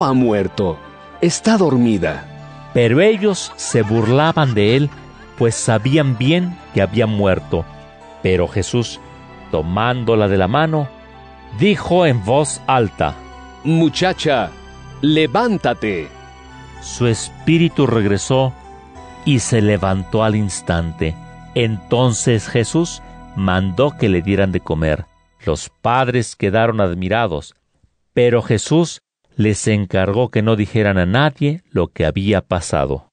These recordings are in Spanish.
ha muerto, está dormida. Pero ellos se burlaban de él, pues sabían bien que había muerto. Pero Jesús, tomándola de la mano, dijo en voz alta: Muchacha, levántate. Su espíritu regresó y se levantó al instante. Entonces Jesús mandó que le dieran de comer. Los padres quedaron admirados, pero Jesús les encargó que no dijeran a nadie lo que había pasado.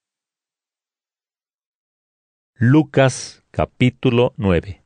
Lucas capítulo 9.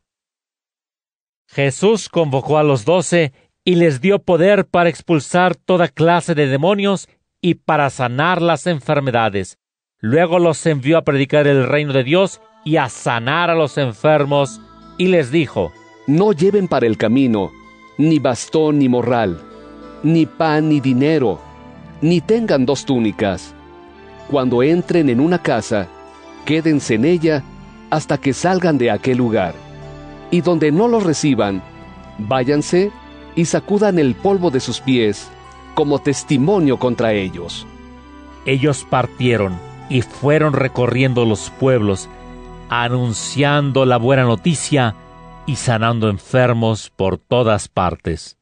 Jesús convocó a los 12 y les dio poder para expulsar toda clase de demonios y para sanar las enfermedades. Luego los envió a predicar el reino de Dios y a sanar a los enfermos, y les dijo: No lleven para el camino ni bastón ni morral, ni pan ni dinero, ni tengan 2 túnicas. Cuando entren en una casa, quédense en ella hasta que salgan de aquel lugar. Y donde no los reciban, váyanse y sacudan el polvo de sus pies como testimonio contra ellos. Ellos partieron y fueron recorriendo los pueblos, anunciando la buena noticia y sanando enfermos por todas partes.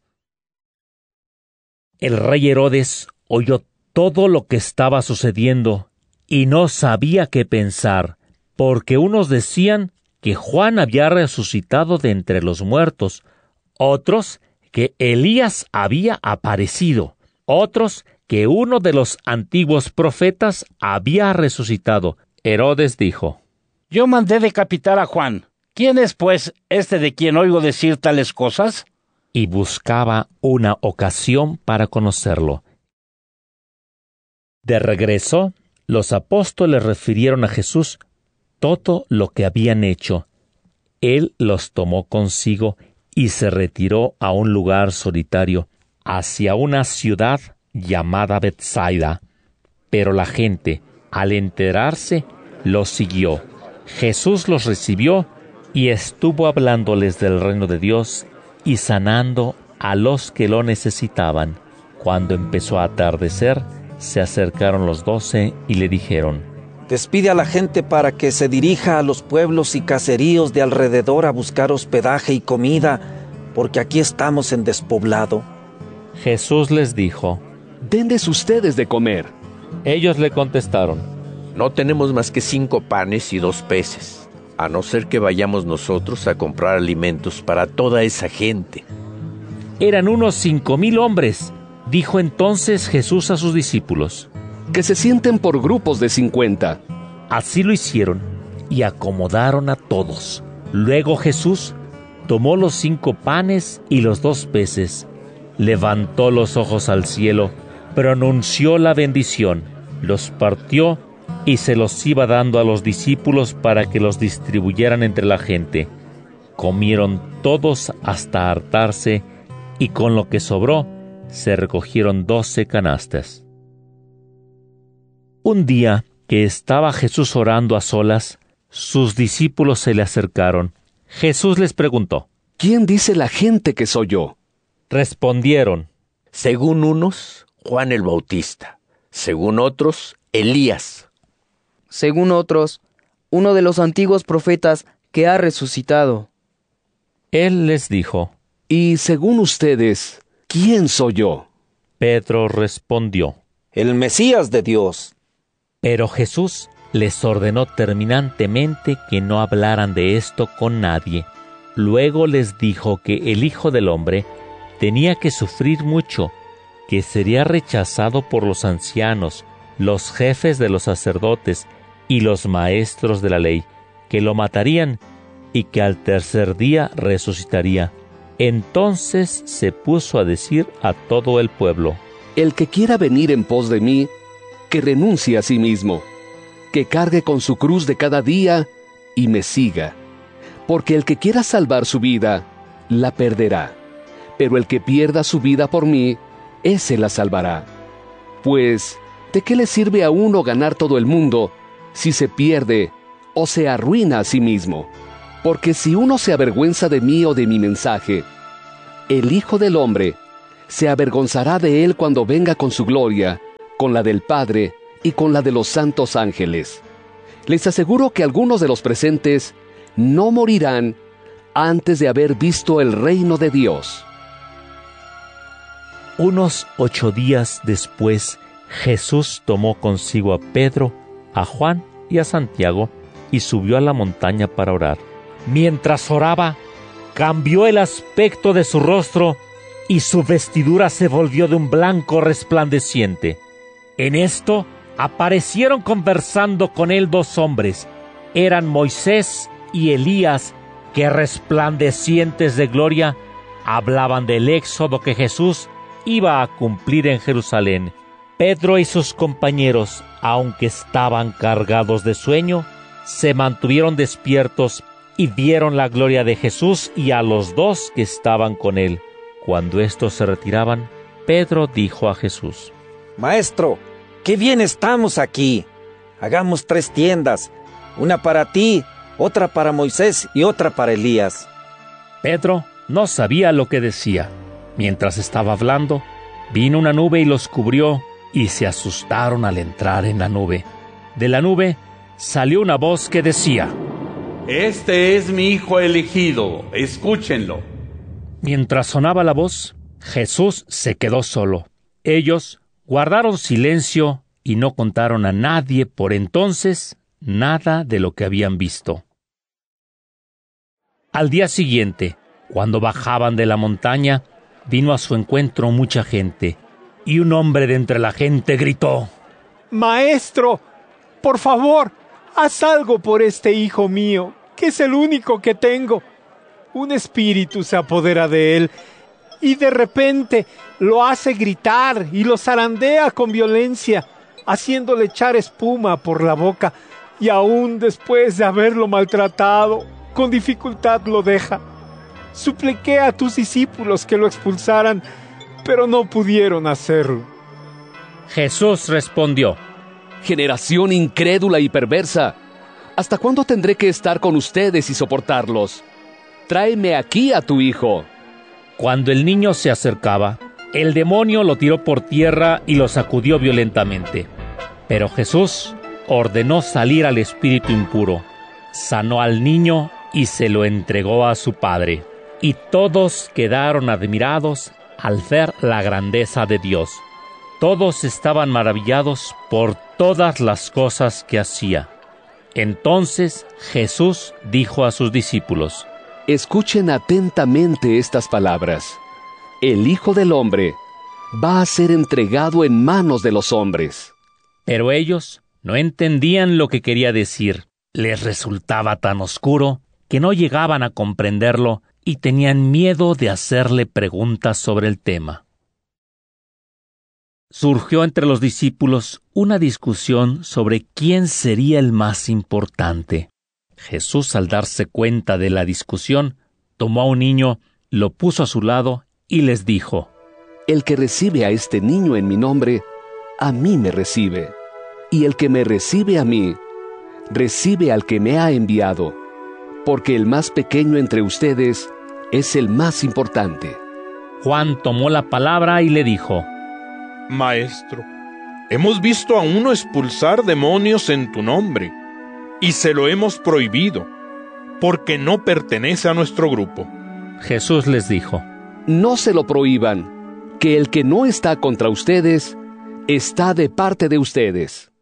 El rey Herodes oyó todo lo que estaba sucediendo y no sabía qué pensar, porque unos decían que Juan había resucitado de entre los muertos, otros que Elías había aparecido, otros que uno de los antiguos profetas había resucitado. Herodes dijo: Yo mandé decapitar a Juan. ¿Quién es, pues, este de quien oigo decir tales cosas? Y buscaba una ocasión para conocerlo. De regreso, los apóstoles refirieron a Jesús todo lo que habían hecho. Él los tomó consigo y se retiró a un lugar solitario, hacia una ciudad llamada Betsaida. Pero la gente, al enterarse, los siguió. Jesús los recibió y estuvo hablándoles del reino de Dios y sanando a los que lo necesitaban. Cuando empezó a atardecer, se acercaron los 12 y le dijeron: Despide a la gente para que se dirija a los pueblos y caseríos de alrededor a buscar hospedaje y comida, porque aquí estamos en despoblado. Jesús les dijo: Denles ustedes de comer. Ellos le contestaron: No tenemos más que 5 panes y 2 peces, a no ser que vayamos nosotros a comprar alimentos para toda esa gente. Eran unos 5,000 hombres. Dijo entonces Jesús a sus discípulos: Que se sienten por grupos de 50. Así lo hicieron y acomodaron a todos. Luego Jesús tomó los 5 panes y los 2 peces, levantó los ojos al cielo, pronunció la bendición, los partió y se los iba dando a los discípulos para que los distribuyeran entre la gente. Comieron todos hasta hartarse, y con lo que sobró se recogieron 12 canastas. Un día que estaba Jesús orando a solas, sus discípulos se le acercaron. Jesús les preguntó: ¿Quién dice la gente que soy yo? Respondieron: Según unos, Juan el Bautista; según otros, Elías; según otros, uno de los antiguos profetas que ha resucitado. Él les dijo: Y según ustedes, ¿quién soy yo? Pedro respondió: El Mesías de Dios. Pero Jesús les ordenó terminantemente que no hablaran de esto con nadie. Luego les dijo que el Hijo del Hombre tenía que sufrir mucho, que sería rechazado por los ancianos, los jefes de los sacerdotes y los maestros de la ley, que lo matarían y que al tercer día resucitaría. Entonces se puso a decir a todo el pueblo: El que quiera venir en pos de mí, que renuncie a sí mismo, que cargue con su cruz de cada día y me siga. Porque el que quiera salvar su vida, la perderá. Pero el que pierda su vida por mí, ese la salvará. Pues, ¿de qué le sirve a uno ganar todo el mundo si se pierde o se arruina a sí mismo? Porque si uno se avergüenza de mí o de mi mensaje, el Hijo del Hombre se avergonzará de él cuando venga con su gloria con la del Padre y con la de los santos ángeles. Les aseguro que algunos de los presentes no morirán antes de haber visto el reino de Dios. Unos 8 días después, Jesús tomó consigo a Pedro, a Juan y a Santiago y subió a la montaña para orar. Mientras oraba, cambió el aspecto de su rostro y su vestidura se volvió de un blanco resplandeciente. En esto aparecieron conversando con él 2 hombres. Eran Moisés y Elías, que resplandecientes de gloria hablaban del éxodo que Jesús iba a cumplir en Jerusalén. Pedro y sus compañeros, aunque estaban cargados de sueño, se mantuvieron despiertos y vieron la gloria de Jesús y a los 2 que estaban con él. Cuando estos se retiraban, Pedro dijo a Jesús: Maestro, qué bien estamos aquí. Hagamos 3 tiendas, una para ti, otra para Moisés y otra para Elías. Pedro no sabía lo que decía. Mientras estaba hablando, vino una nube y los cubrió, y se asustaron al entrar en la nube. De la nube salió una voz que decía: Este es mi Hijo elegido, escúchenlo. Mientras sonaba la voz, Jesús se quedó solo. Ellos guardaron silencio y no contaron a nadie por entonces nada de lo que habían visto. Al día siguiente, cuando bajaban de la montaña, vino a su encuentro mucha gente, y un hombre de entre la gente gritó: Maestro, por favor, haz algo por este hijo mío, que es el único que tengo. Un espíritu se apodera de él, y de repente lo hace gritar y lo zarandea con violencia, haciéndole echar espuma por la boca, y aún después de haberlo maltratado, con dificultad lo deja. Supliqué a tus discípulos que lo expulsaran, pero no pudieron hacerlo. Jesús respondió: Generación incrédula y perversa, ¿hasta cuándo tendré que estar con ustedes y soportarlos? Tráeme aquí a tu hijo. Cuando el niño se acercaba, el demonio lo tiró por tierra y lo sacudió violentamente. Pero Jesús ordenó salir al espíritu impuro, sanó al niño y se lo entregó a su padre. Y todos quedaron admirados al ver la grandeza de Dios. Todos estaban maravillados por todas las cosas que hacía. Entonces Jesús dijo a sus discípulos: Escuchen atentamente estas palabras. El Hijo del Hombre va a ser entregado en manos de los hombres. Pero ellos no entendían lo que quería decir. Les resultaba tan oscuro que no llegaban a comprenderlo y tenían miedo de hacerle preguntas sobre el tema. Surgió entre los discípulos una discusión sobre quién sería el más importante. Jesús, al darse cuenta de la discusión, tomó a un niño, lo puso a su lado y les dijo: El que recibe a este niño en mi nombre, a mí me recibe. Y el que me recibe a mí, recibe al que me ha enviado. Porque el más pequeño entre ustedes es el más importante. Juan tomó la palabra y le dijo: Maestro, hemos visto a uno expulsar demonios en tu nombre, y se lo hemos prohibido, porque no pertenece a nuestro grupo. Jesús les dijo: No se lo prohíban, que el que no está contra ustedes, está de parte de ustedes.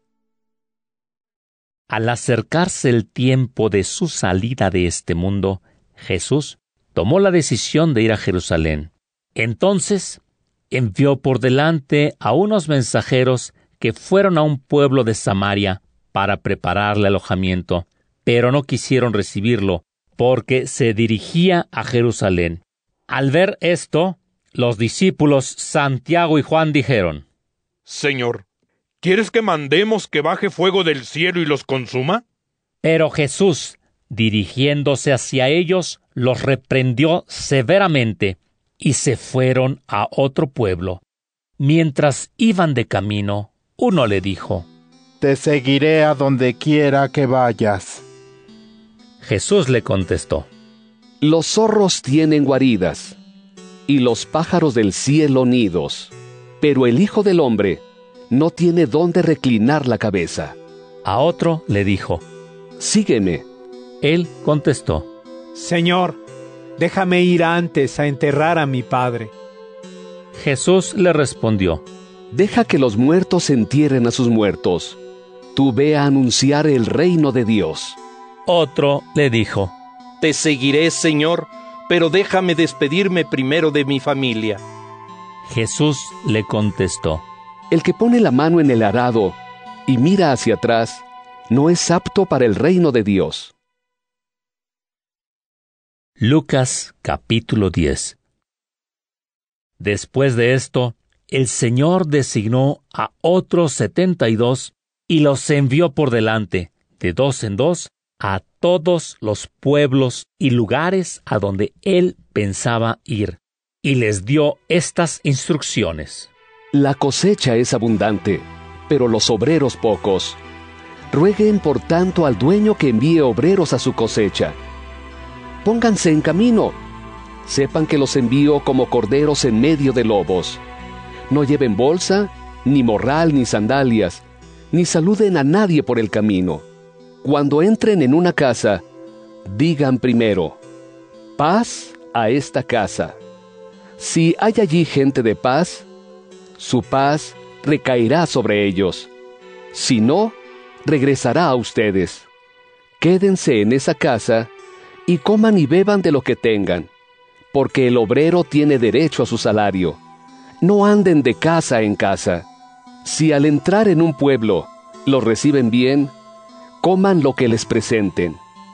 Al acercarse el tiempo de su salida de este mundo, Jesús tomó la decisión de ir a Jerusalén. Entonces envió por delante a unos mensajeros que fueron a un pueblo de Samaria para prepararle alojamiento, pero no quisieron recibirlo, porque se dirigía a Jerusalén. Al ver esto, los discípulos Santiago y Juan dijeron: Señor, ¿quieres que mandemos que baje fuego del cielo y los consuma? Pero Jesús, dirigiéndose hacia ellos, los reprendió severamente, y se fueron a otro pueblo. Mientras iban de camino, uno le dijo: Te seguiré a donde quiera que vayas. Jesús le contestó: Los zorros tienen guaridas, y los pájaros del cielo nidos, pero el Hijo del Hombre no tiene dónde reclinar la cabeza. A otro le dijo: Sígueme. Él contestó: Señor, déjame ir antes a enterrar a mi padre. Jesús le respondió: Deja que los muertos entierren a sus muertos. Tú ve a anunciar el reino de Dios. Otro le dijo: Te seguiré, Señor, pero déjame despedirme primero de mi familia. Jesús le contestó: El que pone la mano en el arado y mira hacia atrás, no es apto para el reino de Dios. Lucas capítulo 10. Después de esto, el Señor designó a otros 72 y los envió por delante, de dos en dos, a todos los pueblos y lugares a donde Él pensaba ir, y les dio estas instrucciones. La cosecha es abundante, pero los obreros pocos. Rueguen por tanto al dueño que envíe obreros a su cosecha. Pónganse en camino. Sepan que los envío como corderos en medio de lobos. No lleven bolsa, ni morral, ni sandalias, ni saluden a nadie por el camino. Cuando entren en una casa, digan primero: paz a esta casa. Si hay allí gente de paz, su paz recaerá sobre ellos. Si no, regresará a ustedes. Quédense en esa casa y coman y beban de lo que tengan, porque el obrero tiene derecho a su salario. No anden de casa en casa. Si al entrar en un pueblo los reciben bien, coman lo que les presenten.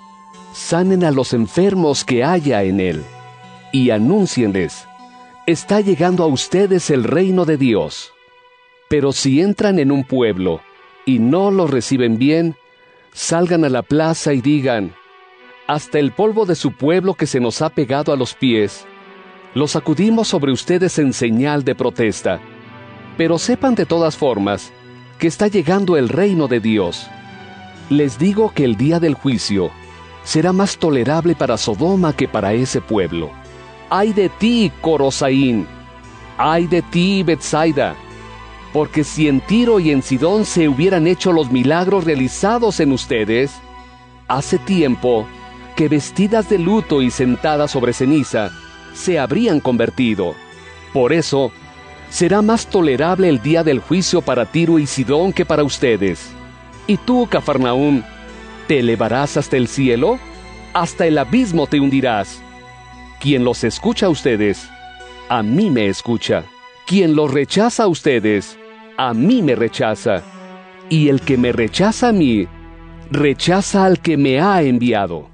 Sanen a los enfermos que haya en él, y anúncienles: está llegando a ustedes el reino de Dios. Pero si entran en un pueblo y no los reciben bien, salgan a la plaza y digan: hasta el polvo de su pueblo que se nos ha pegado a los pies, lo sacudimos sobre ustedes en señal de protesta. Pero sepan de todas formas que está llegando el reino de Dios. Les digo que el día del juicio será más tolerable para Sodoma que para ese pueblo. ¡Ay de ti, Corosaín! ¡Ay de ti, Betsaida! Porque si en Tiro y en Sidón se hubieran hecho los milagros realizados en ustedes, hace tiempo que vestidas de luto y sentadas sobre ceniza, se habrían convertido. Por eso, será más tolerable el día del juicio para Tiro y Sidón que para ustedes. Y tú, Cafarnaúm, ¿te elevarás hasta el cielo? Hasta el abismo te hundirás. Quien los escucha a ustedes, a mí me escucha. Quien los rechaza a ustedes, a mí me rechaza. Y el que me rechaza a mí, rechaza al que me ha enviado.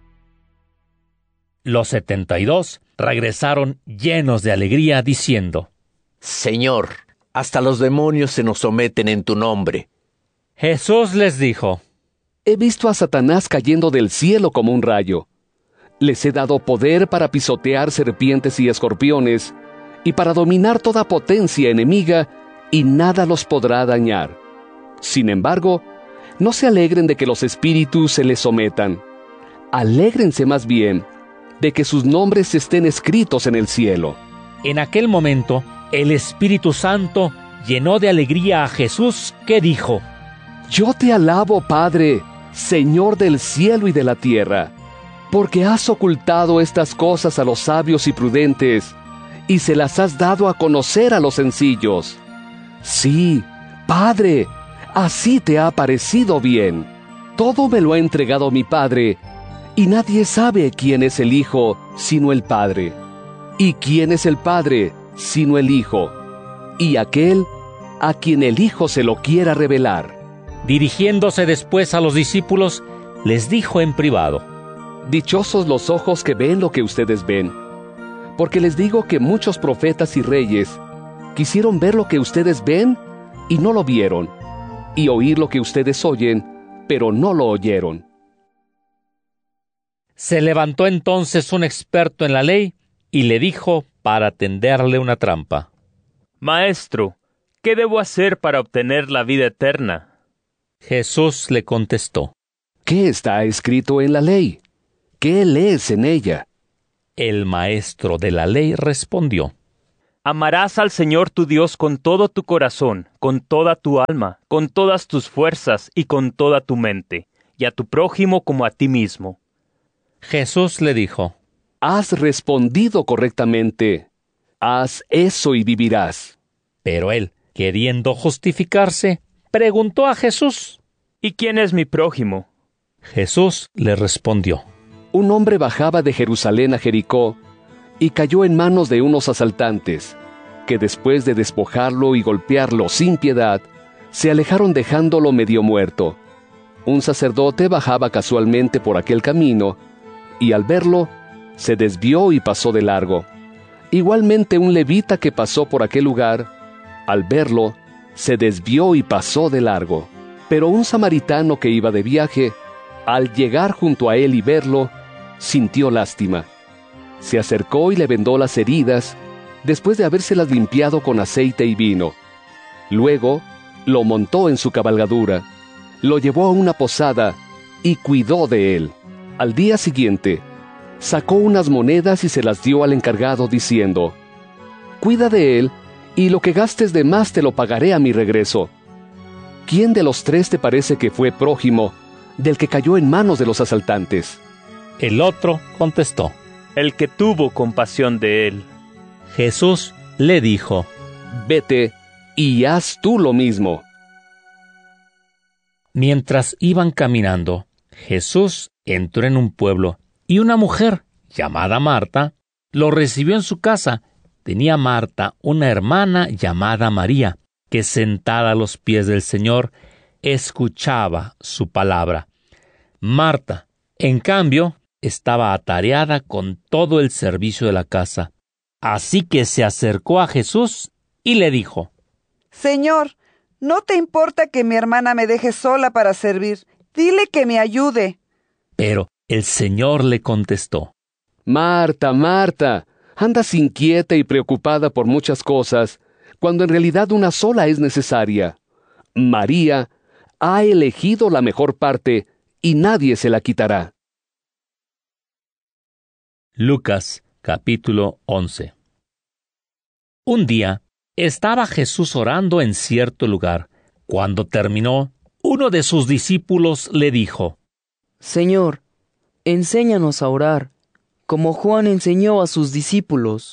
Los 72 regresaron llenos de alegría, diciendo: Señor, hasta los demonios se nos someten en tu nombre. Jesús les dijo: He visto a Satanás cayendo del cielo como un rayo. Les he dado poder para pisotear serpientes y escorpiones, y para dominar toda potencia enemiga, y nada los podrá dañar. Sin embargo, no se alegren de que los espíritus se les sometan. Alégrense más bien de que sus nombres estén escritos en el cielo. En aquel momento, el Espíritu Santo llenó de alegría a Jesús, que dijo: Yo te alabo, Padre, Señor del cielo y de la tierra, porque has ocultado estas cosas a los sabios y prudentes, y se las has dado a conocer a los sencillos. Sí, Padre, así te ha parecido bien. Todo me lo ha entregado mi Padre, y nadie sabe quién es el Hijo sino el Padre, y quién es el Padre sino el Hijo, y aquel a quien el Hijo se lo quiera revelar. Dirigiéndose después a los discípulos, les dijo en privado: Dichosos los ojos que ven lo que ustedes ven, porque les digo que muchos profetas y reyes quisieron ver lo que ustedes ven y no lo vieron, y oír lo que ustedes oyen, pero no lo oyeron. Se levantó entonces un experto en la ley y le dijo para tenderle una trampa: Maestro, ¿qué debo hacer para obtener la vida eterna? Jesús le contestó: ¿Qué está escrito en la ley? ¿Qué lees en ella? El maestro de la ley respondió: Amarás al Señor tu Dios con todo tu corazón, con toda tu alma, con todas tus fuerzas y con toda tu mente, y a tu prójimo como a ti mismo. Jesús le dijo: Has respondido correctamente. Haz eso y vivirás. Pero él, queriendo justificarse, preguntó a Jesús: ¿Y quién es mi prójimo? Jesús le respondió: Un hombre bajaba de Jerusalén a Jericó y cayó en manos de unos asaltantes, que después de despojarlo y golpearlo sin piedad, se alejaron dejándolo medio muerto. Un sacerdote bajaba casualmente por aquel camino, y al verlo, se desvió y pasó de largo. Igualmente un levita que pasó por aquel lugar, al verlo, se desvió y pasó de largo. Pero un samaritano que iba de viaje, al llegar junto a él y verlo, sintió lástima. Se acercó y le vendó las heridas, después de habérselas limpiado con aceite y vino. Luego, lo montó en su cabalgadura, lo llevó a una posada y cuidó de él. Al día siguiente, sacó unas monedas y se las dio al encargado, diciendo: Cuida de él, y lo que gastes de más te lo pagaré a mi regreso. ¿Quién de los tres te parece que fue prójimo del que cayó en manos de los asaltantes? El otro contestó: El que tuvo compasión de él. Jesús le dijo: Vete y haz tú lo mismo. Mientras iban caminando, Jesús entró en un pueblo, y una mujer, llamada Marta, lo recibió en su casa. Tenía Marta una hermana llamada María, que sentada a los pies del Señor, escuchaba su palabra. Marta, en cambio, estaba atareada con todo el servicio de la casa. Así que se acercó a Jesús y le dijo: Señor, ¿no te importa que mi hermana me deje sola para servir? Dile que me ayude. Pero el Señor le contestó: Marta, Marta, andas inquieta y preocupada por muchas cosas, cuando en realidad una sola es necesaria. María ha elegido la mejor parte, y nadie se la quitará. Lucas, capítulo 11. Un día, estaba Jesús orando en cierto lugar. Cuando terminó, uno de sus discípulos le dijo: Señor, enséñanos a orar, como Juan enseñó a sus discípulos.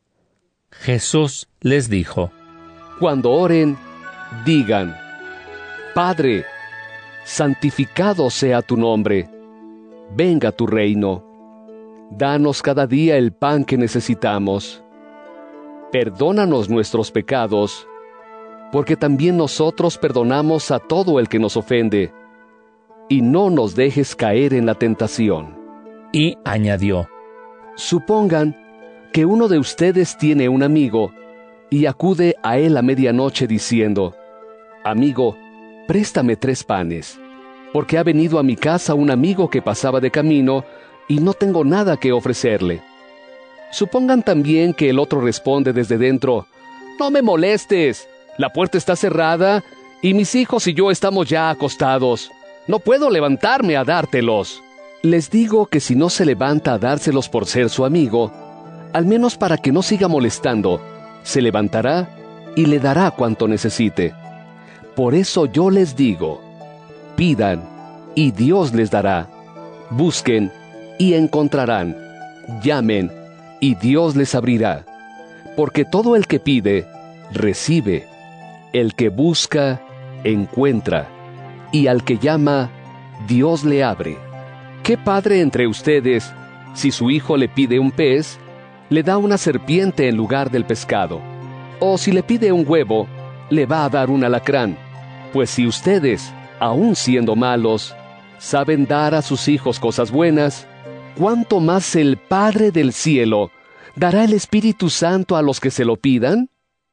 Jesús les dijo: Cuando oren, digan: Padre, santificado sea tu nombre. Venga tu reino. Danos cada día el pan que necesitamos. Perdónanos nuestros pecados, porque también nosotros perdonamos a todo el que nos ofende. Y no nos dejes caer en la tentación. Y añadió: Supongan que uno de ustedes tiene un amigo, y acude a él a medianoche diciendo: Amigo, préstame 3 panes, porque ha venido a mi casa un amigo que pasaba de camino, y no tengo nada que ofrecerle. Supongan también que el otro responde desde dentro: No me molestes, la puerta está cerrada, y mis hijos y yo estamos ya acostados. No puedo levantarme a dártelos. Les digo que si no se levanta a dárselos por ser su amigo, al menos para que no siga molestando, se levantará y le dará cuanto necesite. Por eso yo les digo: pidan, y Dios les dará. Busquen, y encontrarán. Llamen, y Dios les abrirá. Porque todo el que pide, recibe. El que busca, encuentra. Y al que llama, Dios le abre. ¿Qué padre entre ustedes, si su hijo le pide un pez, le da una serpiente en lugar del pescado? O si le pide un huevo, le va a dar un alacrán? Pues si ustedes, aun siendo malos, saben dar a sus hijos cosas buenas, ¿cuánto más el Padre del cielo dará el Espíritu Santo a los que se lo pidan?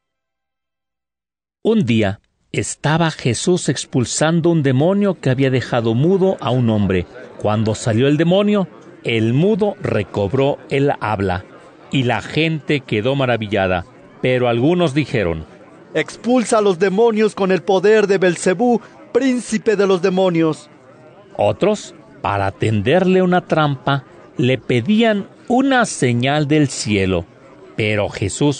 Un día estaba Jesús expulsando un demonio que había dejado mudo a un hombre. Cuando salió el demonio, el mudo recobró el habla, y la gente quedó maravillada. Pero algunos dijeron: Expulsa a los demonios con el poder de Belcebú, príncipe de los demonios. Otros, para tenderle una trampa, le pedían una señal del cielo. Pero Jesús,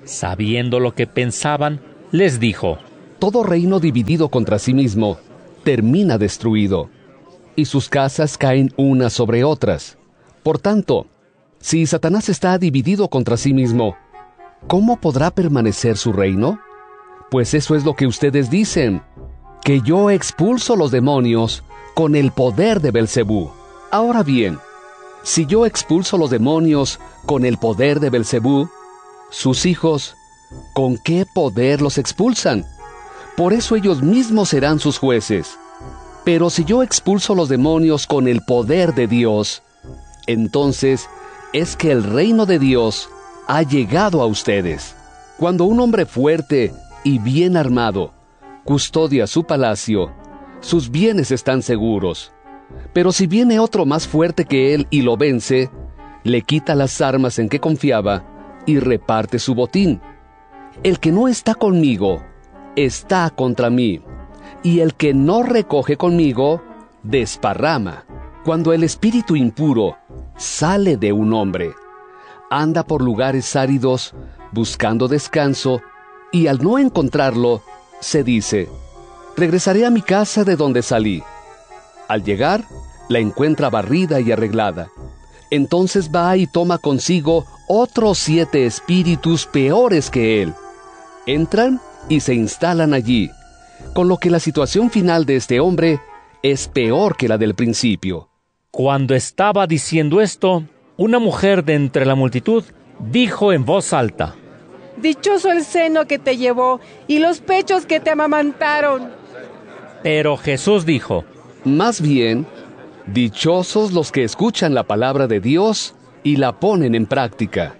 Sabiendo lo que pensaban, les dijo: Todo reino dividido contra sí mismo termina destruido, y sus casas caen unas sobre otras. Por tanto, si Satanás está dividido contra sí mismo, ¿cómo podrá permanecer su reino? Pues eso es lo que ustedes dicen, que yo expulso los demonios con el poder de Belcebú. Ahora bien, si yo expulso los demonios con el poder de Belcebú, sus hijos, ¿con qué poder los expulsan? Por eso ellos mismos serán sus jueces. Pero si yo expulso los demonios con el poder de Dios, entonces es que el reino de Dios ha llegado a ustedes. Cuando un hombre fuerte y bien armado custodia su palacio, sus bienes están seguros. Pero si viene otro más fuerte que él y lo vence, le quita las armas en que confiaba y reparte su botín. El que no está conmigo está contra mí, y el que no recoge conmigo desparrama. Cuando el espíritu impuro sale de un hombre, anda por lugares áridos buscando descanso, y al no encontrarlo, se dice: regresaré a mi casa de donde salí. Al llegar, la encuentra barrida y arreglada. Entonces va y toma consigo otros 7 espíritus peores que él. Entran y se instalan allí, con lo que la situación final de este hombre es peor que la del principio. Cuando estaba diciendo esto, una mujer de entre la multitud dijo en voz alta: Dichoso el seno que te llevó y los pechos que te amamantaron. Pero Jesús dijo: Más bien, dichosos los que escuchan la palabra de Dios y la ponen en práctica.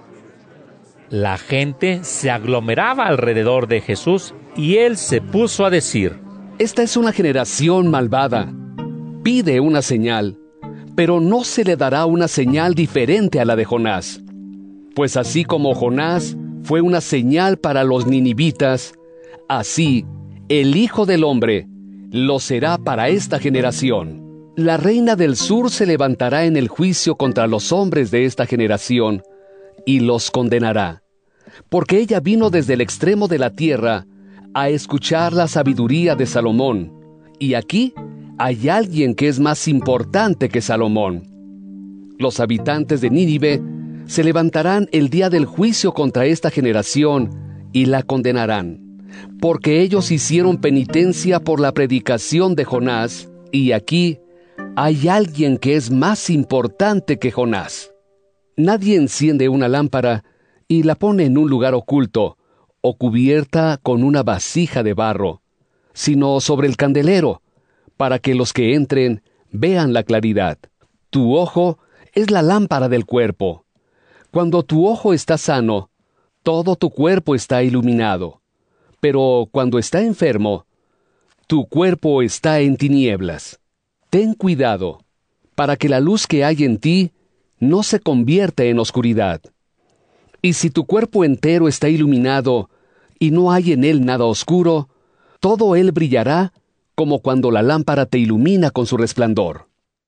La gente se aglomeraba alrededor de Jesús y él se puso a decir: Esta es una generación malvada. Pide una señal, pero no se le dará una señal diferente a la de Jonás. Pues así como Jonás fue una señal para los ninivitas, así el Hijo del Hombre lo será para esta generación. La reina del sur se levantará en el juicio contra los hombres de esta generación y los condenará, porque ella vino desde el extremo de la tierra a escuchar la sabiduría de Salomón, y aquí hay alguien que es más importante que Salomón. Los habitantes de Nínive se levantarán el día del juicio contra esta generación y la condenarán, porque ellos hicieron penitencia por la predicación de Jonás, y aquí hay alguien que es más importante que Jonás. Nadie enciende una lámpara y la pone en un lugar oculto o cubierta con una vasija de barro, sino sobre el candelero, para que los que entren vean la claridad. Tu ojo es la lámpara del cuerpo. Cuando tu ojo está sano, todo tu cuerpo está iluminado. Pero cuando está enfermo, tu cuerpo está en tinieblas. Ten cuidado, para que la luz que hay en ti no se convierta en oscuridad. Y si tu cuerpo entero está iluminado y no hay en él nada oscuro, todo él brillará como cuando la lámpara te ilumina con su resplandor.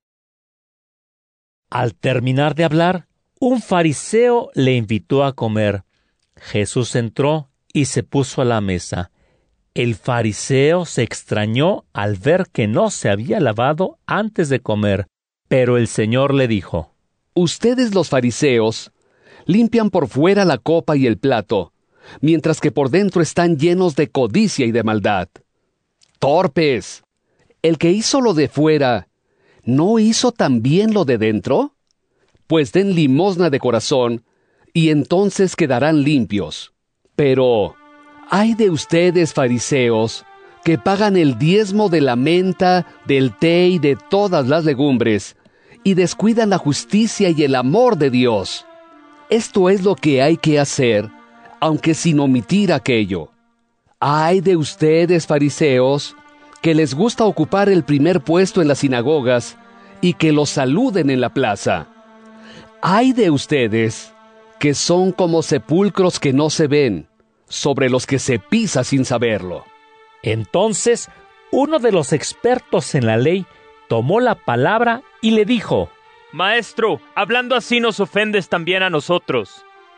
Al terminar de hablar, un fariseo le invitó a comer. Jesús entró y se puso a la mesa. El fariseo se extrañó al ver que no se había lavado antes de comer, pero el Señor le dijo: Ustedes los fariseos limpian por fuera la copa y el plato, mientras que por dentro están llenos de codicia y de maldad. ¡Torpes! El que hizo lo de fuera, ¿no hizo también lo de dentro? Pues den limosna de corazón, y entonces quedarán limpios. Pero ¡ay de ustedes, fariseos, que pagan el diezmo de la menta, del té y de todas las legumbres, y descuidan la justicia y el amor de Dios! Esto es lo que hay que hacer, aunque sin omitir aquello. ¡Ay de ustedes, fariseos, que les gusta ocupar el primer puesto en las sinagogas y que los saluden en la plaza! ¡Ay de ustedes, que son como sepulcros que no se ven, sobre los que se pisa sin saberlo! Entonces, uno de los expertos en la ley tomó la palabra y le dijo: Maestro, hablando así nos ofendes también a nosotros.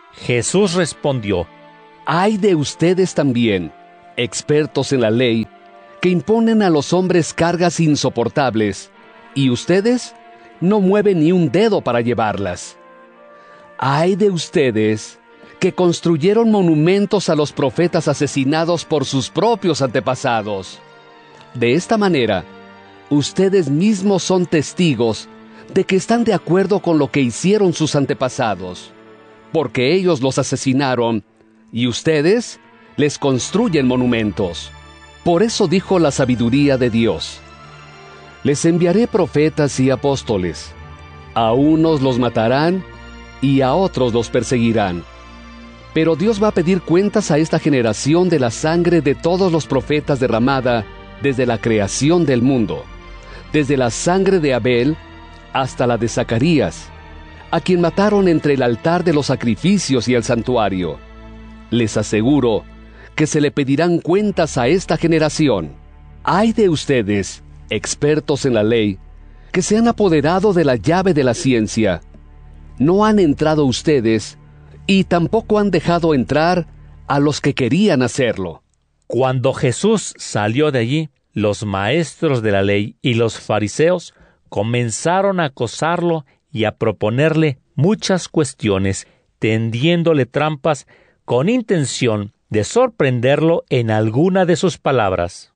Jesús respondió: Ay de ustedes también, expertos en la ley, que imponen a los hombres cargas insoportables, y ustedes no mueven ni un dedo para llevarlas. Ay de ustedes, que construyeron monumentos a los profetas asesinados por sus propios antepasados. De esta manera, ustedes mismos son testigos de que están de acuerdo con lo que hicieron sus antepasados, porque ellos los asesinaron, y ustedes les construyen monumentos. Por eso dijo la sabiduría de Dios: les enviaré profetas y apóstoles. A unos los matarán y a otros los perseguirán. Pero Dios va a pedir cuentas a esta generación de la sangre de todos los profetas derramada desde la creación del mundo, desde la sangre de Abel hasta la de Zacarías, a quien mataron entre el altar de los sacrificios y el santuario. Les aseguro que se le pedirán cuentas a esta generación. Ay de ustedes, expertos en la ley, que se han apoderado de la llave de la ciencia. No han entrado ustedes, y tampoco han dejado entrar a los que querían hacerlo. Cuando Jesús salió de allí, los maestros de la ley y los fariseos comenzaron a acosarlo y a proponerle muchas cuestiones, tendiéndole trampas con intención de sorprenderlo en alguna de sus palabras.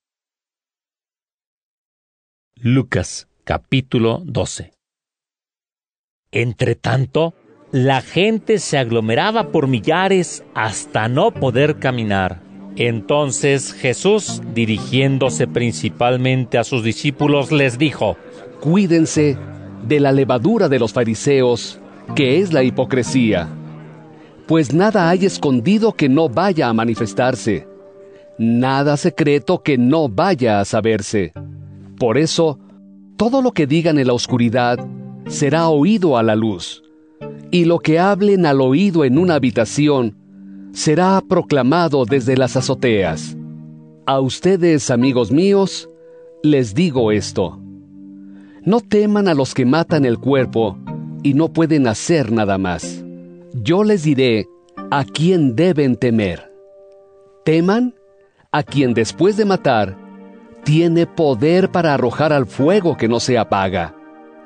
Lucas, capítulo 12. Entretanto, la gente se aglomeraba por millares hasta no poder caminar. Entonces Jesús, dirigiéndose principalmente a sus discípulos, les dijo: Cuídense de la levadura de los fariseos, que es la hipocresía. Pues nada hay escondido que no vaya a manifestarse, nada secreto que no vaya a saberse. Por eso, todo lo que digan en la oscuridad será oído a la luz, y lo que hablen al oído en una habitación será proclamado desde las azoteas. A ustedes, amigos míos, les digo esto: no teman a los que matan el cuerpo y no pueden hacer nada más. Yo les diré a quién deben temer. Teman a quien después de matar tiene poder para arrojar al fuego que no se apaga.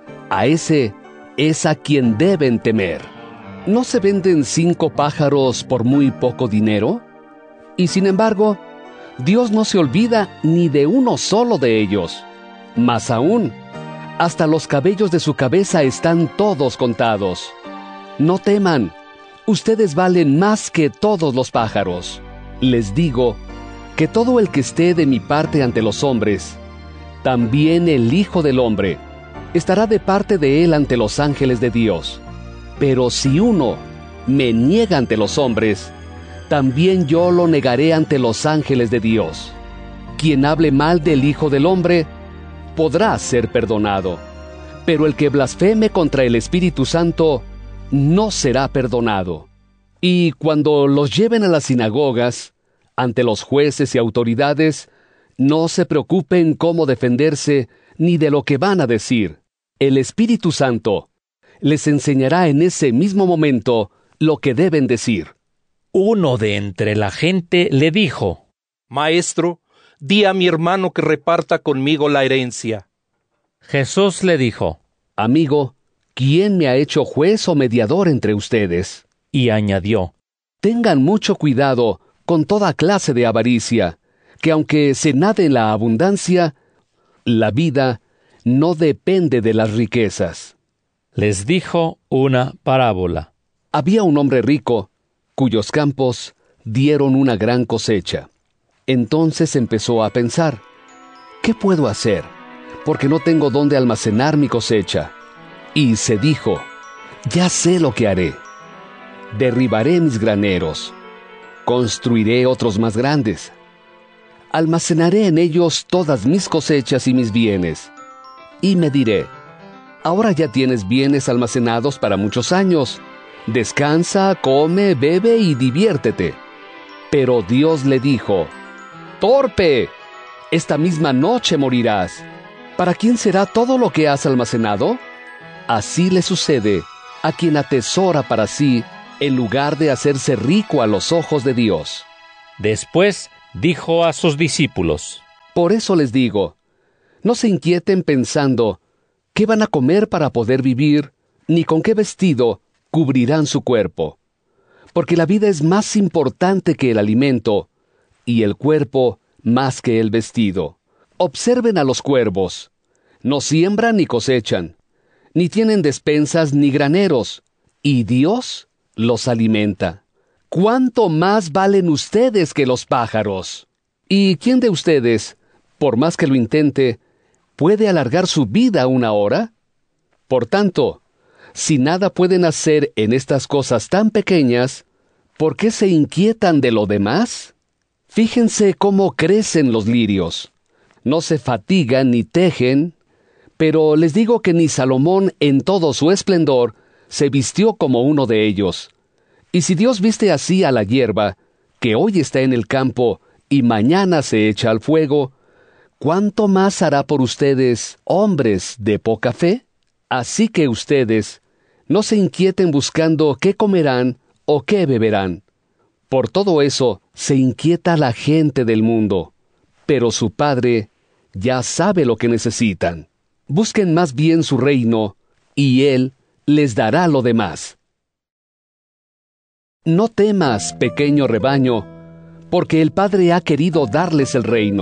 A ese es a quien deben temer. ¿No se venden 5 pájaros por muy poco dinero? Y sin embargo, Dios no se olvida ni de uno solo de ellos. Más aún, hasta los cabellos de su cabeza están todos contados. No teman, ustedes valen más que todos los pájaros. Les digo que todo el que esté de mi parte ante los hombres, también el Hijo del Hombre estará de parte de él ante los ángeles de Dios. Pero si uno me niega ante los hombres, también yo lo negaré ante los ángeles de Dios. Quien hable mal del Hijo del Hombre podrá ser perdonado, pero el que blasfeme contra el Espíritu Santo no será perdonado. Y cuando los lleven a las sinagogas, ante los jueces y autoridades, no se preocupen cómo defenderse ni de lo que van a decir. El Espíritu Santo les enseñará en ese mismo momento lo que deben decir. Uno de entre la gente le dijo: Maestro, di a mi hermano que reparta conmigo la herencia. Jesús le dijo: Amigo, ¿quién me ha hecho juez o mediador entre ustedes? Y añadió: Tengan mucho cuidado con toda clase de avaricia, que aunque se nade en la abundancia, la vida no depende de las riquezas. Les dijo una parábola. Había un hombre rico, cuyos campos dieron una gran cosecha. Entonces empezó a pensar: ¿qué puedo hacer? Porque no tengo dónde almacenar mi cosecha. Y se dijo: ya sé lo que haré. Derribaré mis graneros, construiré otros más grandes. Almacenaré en ellos todas mis cosechas y mis bienes. Y me diré: ahora ya tienes bienes almacenados para muchos años. Descansa, come, bebe y diviértete. Pero Dios le dijo: ¡torpe! Esta misma noche morirás. ¿Para quién será todo lo que has almacenado? Así le sucede a quien atesora para sí en lugar de hacerse rico a los ojos de Dios. Después dijo a sus discípulos: Por eso les digo, no se inquieten pensando, ¿qué van a comer para poder vivir? Ni con qué vestido cubrirán su cuerpo. Porque la vida es más importante que el alimento, y el cuerpo más que el vestido. Observen a los cuervos. No siembran ni cosechan, ni tienen despensas ni graneros, y Dios los alimenta. ¿Cuánto más valen ustedes que los pájaros? ¿Y quién de ustedes, por más que lo intente, puede alargar su vida 1 hora? Por tanto, si nada pueden hacer en estas cosas tan pequeñas, ¿por qué se inquietan de lo demás? Fíjense cómo crecen los lirios. No se fatigan ni tejen, pero les digo que ni Salomón en todo su esplendor se vistió como uno de ellos. Y si Dios viste así a la hierba, que hoy está en el campo y mañana se echa al fuego, ¿cuánto más hará por ustedes, hombres de poca fe? Así que ustedes no se inquieten buscando qué comerán o qué beberán. Por todo eso se inquieta la gente del mundo, pero su Padre ya sabe lo que necesitan. Busquen más bien su reino, y Él les dará lo demás. No temas, pequeño rebaño, porque el Padre ha querido darles el reino.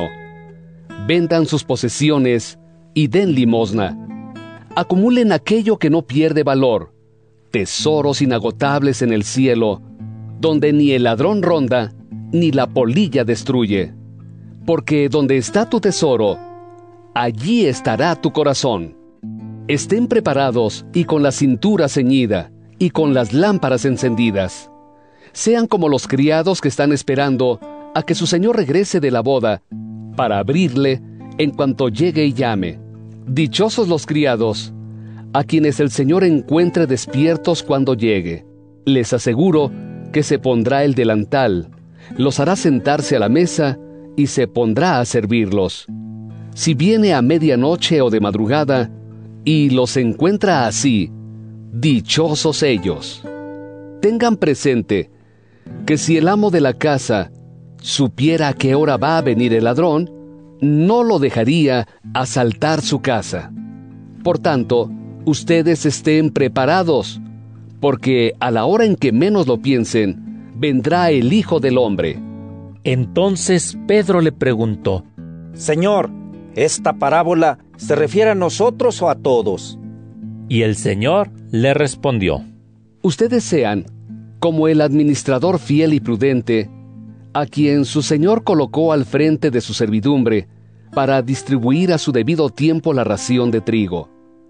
Vendan sus posesiones y den limosna. Acumulen aquello que no pierde valor, tesoros inagotables en el cielo, donde ni el ladrón ronda, ni la polilla destruye. Porque donde está tu tesoro, allí estará tu corazón. Estén preparados y con la cintura ceñida, y con las lámparas encendidas. Sean como los criados que están esperando a que su señor regrese de la boda, para abrirle en cuanto llegue y llame. Dichosos los criados, a quienes el Señor encuentre despiertos cuando llegue. Les aseguro que se pondrá el delantal, los hará sentarse a la mesa y se pondrá a servirlos. Si viene a medianoche o de madrugada y los encuentra así, dichosos ellos. Tengan presente que si el amo de la casa supiera a qué hora va a venir el ladrón, no lo dejaría asaltar su casa. Por tanto, ustedes estén preparados, porque a la hora en que menos lo piensen, vendrá el Hijo del Hombre. Entonces Pedro le preguntó: Señor, ¿esta parábola se refiere a nosotros o a todos? Y el Señor le respondió: Ustedes sean como el administrador fiel y prudente, a quien su señor colocó al frente de su servidumbre, para distribuir a su debido tiempo la ración de trigo.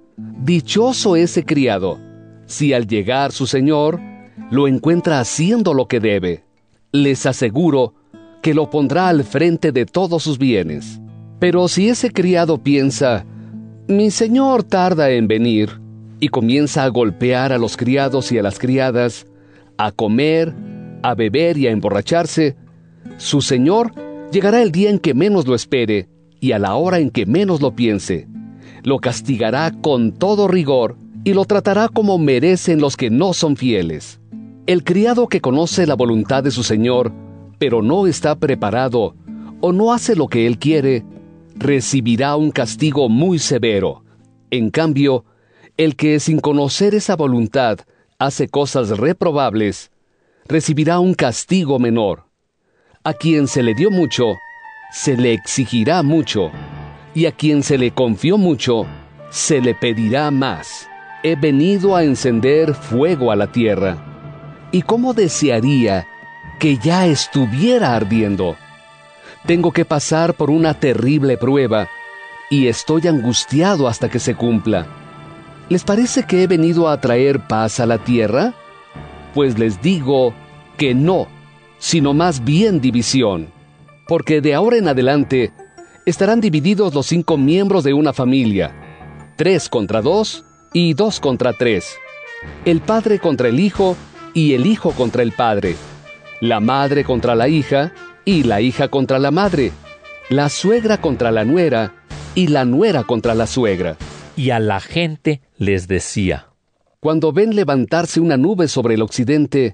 Dichoso ese criado, si al llegar su señor, lo encuentra haciendo lo que debe. Les aseguro que lo pondrá al frente de todos sus bienes. Pero si ese criado piensa, mi señor tarda en venir, y comienza a golpear a los criados y a las criadas, a comer, a beber y a emborracharse, su señor llegará el día en que menos lo espere y a la hora en que menos lo piense. Lo castigará con todo rigor y lo tratará como merecen los que no son fieles. El criado que conoce la voluntad de su señor, pero no está preparado o no hace lo que él quiere, recibirá un castigo muy severo. En cambio, el que sin conocer esa voluntad hace cosas reprobables, recibirá un castigo menor. A quien se le dio mucho, se le exigirá mucho, y a quien se le confió mucho, se le pedirá más. He venido a encender fuego a la tierra, y cómo desearía que ya estuviera ardiendo. Tengo que pasar por una terrible prueba, y estoy angustiado hasta que se cumpla. ¿Les parece que he venido a traer paz a la tierra? Pues les digo que no, sino más bien división. Porque de ahora en adelante estarán divididos los 5 miembros de una familia, 3 contra 2 y 2 contra 3. El padre contra el hijo y el hijo contra el padre. La madre contra la hija y la hija contra la madre. La suegra contra la nuera y la nuera contra la suegra. Y a la gente les decía: Cuando ven levantarse una nube sobre el occidente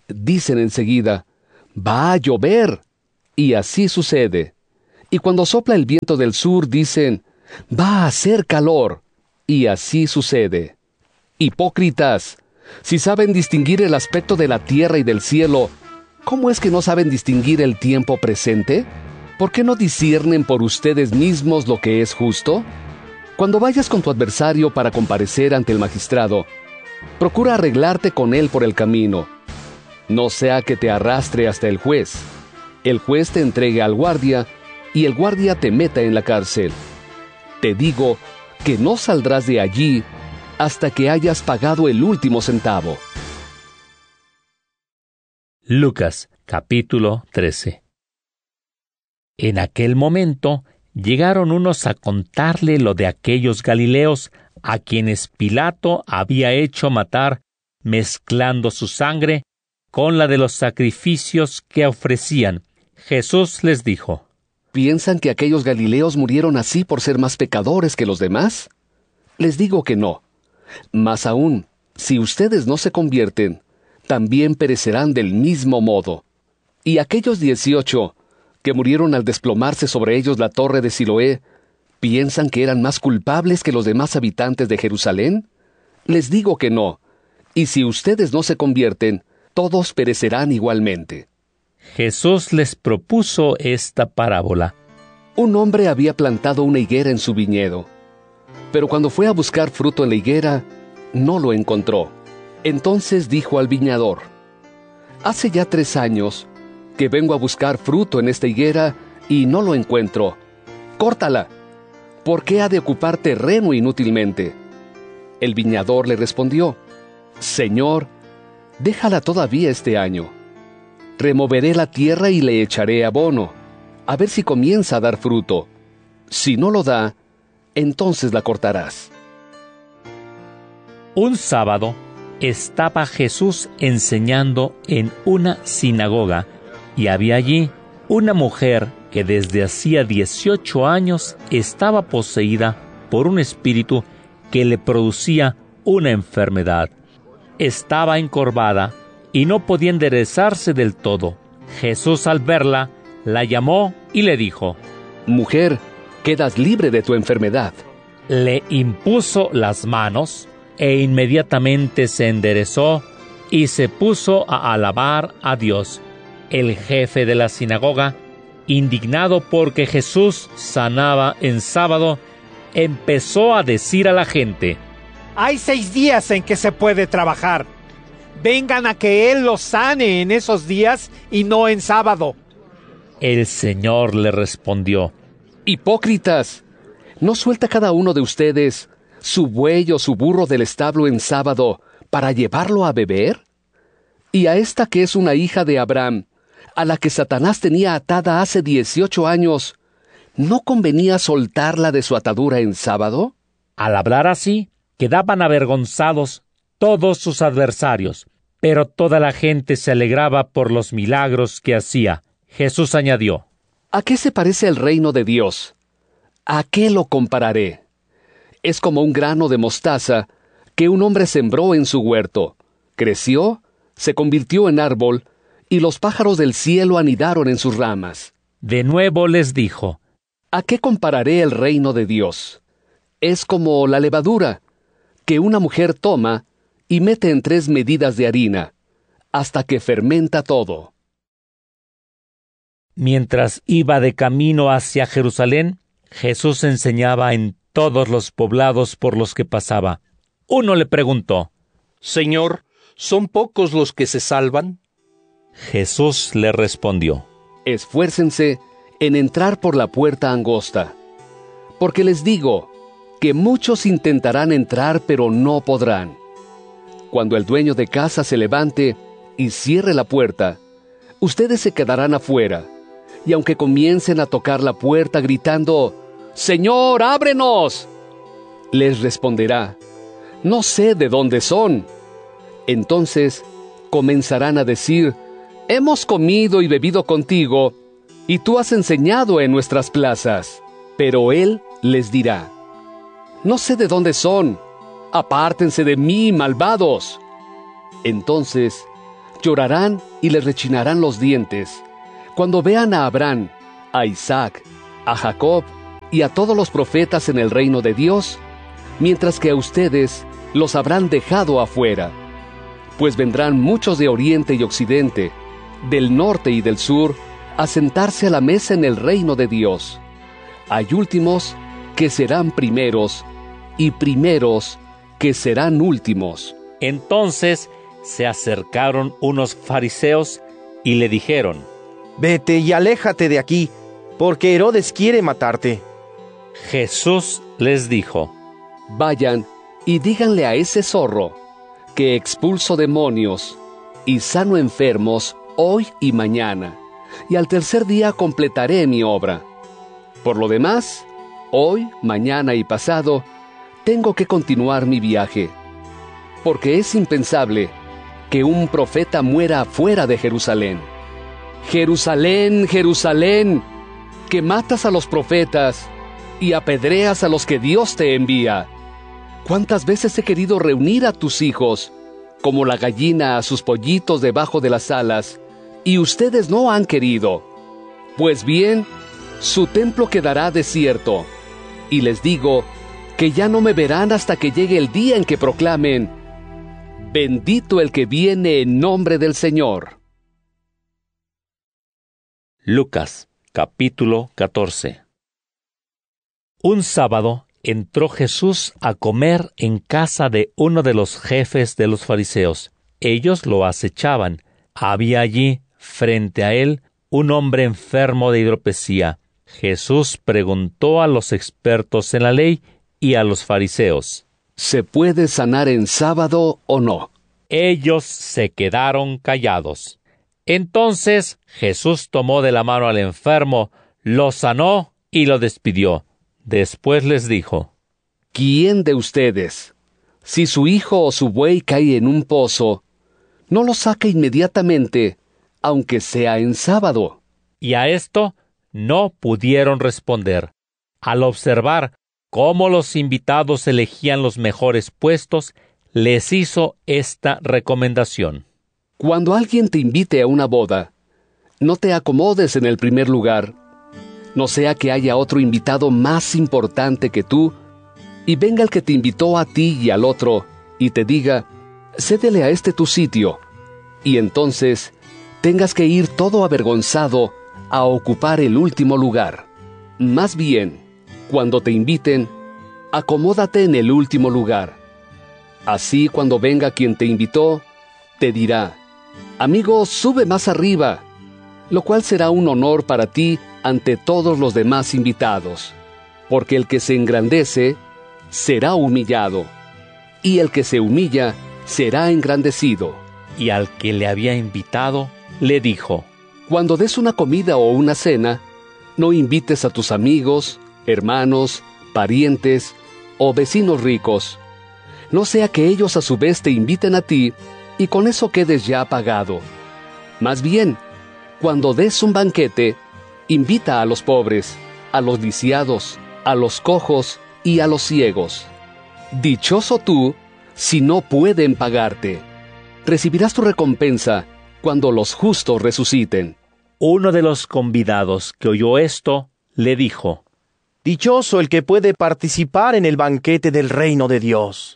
dicen enseguida, va a llover. Y así sucede. Y cuando sopla el viento del sur, dicen, va a hacer calor. Y así sucede. Hipócritas, si saben distinguir el aspecto de la tierra y del cielo, ¿cómo es que no saben distinguir el tiempo presente? ¿Por qué no disciernen por ustedes mismos lo que es justo? Cuando vayas con tu adversario para comparecer ante el magistrado, procura arreglarte con él por el camino. No sea que te arrastre hasta el juez. El juez te entregue al guardia y el guardia te meta en la cárcel. Te digo que no saldrás de allí hasta que hayas pagado el último centavo. Lucas, capítulo 13. En aquel momento llegaron unos a contarle lo de aquellos galileos a quienes Pilato había hecho matar, mezclando su sangre con la de los sacrificios que ofrecían. Jesús les dijo: ¿Piensan que aquellos galileos murieron así por ser más pecadores que los demás? Les digo que no. Más aún, si ustedes no se convierten, también perecerán del mismo modo. Y aquellos 18, que murieron al desplomarse sobre ellos la torre de Siloé, ¿piensan que eran más culpables que los demás habitantes de Jerusalén? Les digo que no. Y si ustedes no se convierten, todos perecerán igualmente. Jesús les propuso esta parábola. Un hombre había plantado una higuera en su viñedo, pero cuando fue a buscar fruto en la higuera, no lo encontró. Entonces dijo al viñador: hace ya 3 años que vengo a buscar fruto en esta higuera y no lo encuentro. Córtala. ¿Por qué ha de ocupar terreno inútilmente? El viñador le respondió: Señor, déjala todavía este año. Removeré la tierra y le echaré abono, a ver si comienza a dar fruto. Si no lo da, entonces la cortarás. Un sábado estaba Jesús enseñando en una sinagoga, y había allí una mujer que desde hacía 18 años estaba poseída por un espíritu que le producía una enfermedad. Estaba encorvada y no podía enderezarse del todo. Jesús, al verla, la llamó y le dijo: Mujer, quedas libre de tu enfermedad. Le impuso las manos e inmediatamente se enderezó y se puso a alabar a Dios. El jefe de la sinagoga, indignado porque Jesús sanaba en sábado, empezó a decir a la gente: Hay 6 días en que se puede trabajar. Vengan a que Él los sane en esos días y no en sábado. El Señor le respondió: Hipócritas, ¿no suelta cada uno de ustedes su buey o su burro del establo en sábado para llevarlo a beber? Y a esta que es una hija de Abraham, a la que Satanás tenía atada hace 18 años, ¿no convenía soltarla de su atadura en sábado? Al hablar así, quedaban avergonzados todos sus adversarios, pero toda la gente se alegraba por los milagros que hacía. Jesús añadió: ¿A qué se parece el reino de Dios? ¿A qué lo compararé? Es como un grano de mostaza que un hombre sembró en su huerto. Creció, se convirtió en árbol, y los pájaros del cielo anidaron en sus ramas. De nuevo les dijo: ¿A qué compararé el reino de Dios? Es como la levadura, que una mujer toma y mete en 3 medidas de harina, hasta que fermenta todo. Mientras iba de camino hacia Jerusalén, Jesús enseñaba en todos los poblados por los que pasaba. Uno le preguntó: Señor, ¿son pocos los que se salvan? Jesús le respondió: Esfuércense en entrar por la puerta angosta, porque les digo que muchos intentarán entrar pero no podrán. Cuando el dueño de casa se levante y cierre la puerta, ustedes se quedarán afuera, y aunque comiencen a tocar la puerta gritando: ¡Señor, ábrenos!, les responderá: no sé de dónde son. Entonces comenzarán a decir: hemos comido y bebido contigo, y tú has enseñado en nuestras plazas. Pero él les dirá: no sé de dónde son, apártense de mí, malvados. Entonces Llorarán y les rechinarán los dientes cuando vean a Abraham, a Isaac, a Jacob y a todos los profetas en el reino de Dios, mientras que a ustedes los habrán dejado afuera. Pues vendrán muchos de oriente y occidente, del norte y del sur, a sentarse a la mesa en el reino de Dios. Hay últimos que serán primeros, y primeros que serán últimos. Entonces se acercaron unos fariseos y le dijeron: Vete y aléjate de aquí, porque Herodes quiere matarte. Jesús les dijo: Vayan y díganle a ese zorro que expulso demonios y sano enfermos hoy y mañana, y al tercer día completaré mi obra. Por lo demás, hoy, mañana y pasado, tengo que continuar mi viaje, porque es impensable que un profeta muera fuera de Jerusalén. Jerusalén, Jerusalén, que matas a los profetas y apedreas a los que Dios te envía. ¿Cuántas veces he querido reunir a tus hijos, como la gallina a sus pollitos debajo de las alas, y ustedes no han querido? Pues bien, su templo quedará desierto, y les digo que ya no me verán hasta que llegue el día en que proclamen: bendito el que viene en nombre del Señor. Lucas, capítulo 14. Un sábado entró Jesús a comer en casa de uno de los jefes de los fariseos. Ellos lo acechaban. Había allí, frente a él, un hombre enfermo de hidropesía. Jesús preguntó a los expertos en la ley y a los fariseos: ¿se puede sanar en sábado o no? Ellos se quedaron callados. Entonces Jesús tomó de la mano al enfermo, lo sanó y lo despidió. Después les dijo: ¿quién de ustedes, si su hijo o su buey cae en un pozo, no lo saca inmediatamente, aunque sea en sábado? Y a esto no pudieron responder. Al observar cómo los invitados elegían los mejores puestos, les hizo esta recomendación: cuando alguien te invite a una boda, no te acomodes en el primer lugar, no sea que haya otro invitado más importante que tú, y venga el que te invitó a ti y al otro, y te diga: cédele a este tu sitio, y entonces tengas que ir todo avergonzado a ocupar el último lugar. Más bien, cuando te inviten, acomódate en el último lugar. Así, cuando venga quien te invitó, te dirá: amigo, sube más arriba, lo cual será un honor para ti ante todos los demás invitados, porque el que se engrandece será humillado, y el que se humilla será engrandecido. Y al que le había invitado, le dijo: cuando des una comida o una cena, no invites a tus amigos, hermanos, parientes o vecinos ricos, no sea que ellos a su vez te inviten a ti, y con eso quedes ya pagado. Más bien, cuando des un banquete, invita a los pobres, a los lisiados, a los cojos y a los ciegos. Dichoso tú si no pueden pagarte. Recibirás tu recompensa cuando los justos resuciten. Uno de los convidados que oyó esto le dijo: dichoso el que puede participar en el banquete del reino de Dios.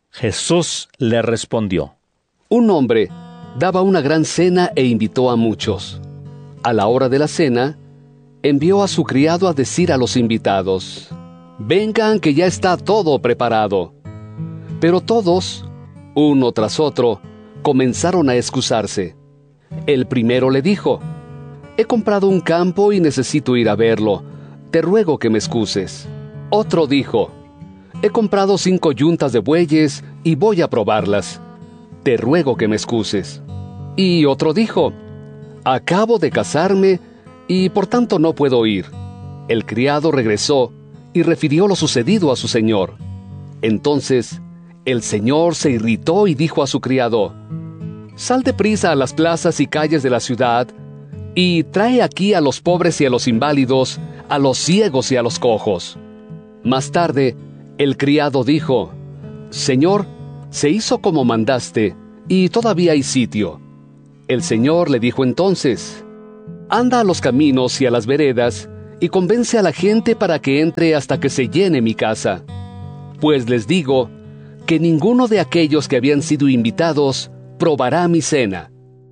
Jesús le respondió: un hombre daba una gran cena e invitó a muchos. A la hora de la cena, envió a su criado a decir a los invitados: vengan, que ya está todo preparado. Pero todos, uno tras otro, comenzaron a excusarse. El primero le dijo: he comprado un campo y necesito ir a verlo. Te ruego que me excuses. Otro dijo: he comprado 5 yuntas de bueyes y voy a probarlas. Te ruego que me excuses. Y otro dijo: acabo de casarme y por tanto no puedo ir. El criado regresó y refirió lo sucedido a su señor. Entonces el señor se irritó y dijo a su criado: sal deprisa a las plazas y calles de la ciudad y trae aquí a los pobres y a los inválidos, a los ciegos y a los cojos. Más tarde, el criado dijo: Señor, se hizo como mandaste, y todavía hay sitio. El Señor le dijo entonces: anda a los caminos y a las veredas, y convence a la gente para que entre hasta que se llene mi casa. Pues les digo que ninguno de aquellos que habían sido invitados probará mi cena.